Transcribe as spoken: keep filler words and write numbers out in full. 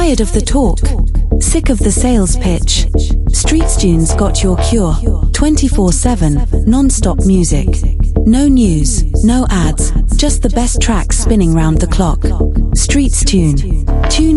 Tired of the talk? Sick of the sales pitch? StreetsTunes got your cure. twenty-four seven, non-stop music. No news, no ads, just the best tracks spinning round the clock. StreetsTune. Tune